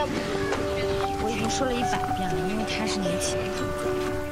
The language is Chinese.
我已经说了100遍了，因为他是年轻人。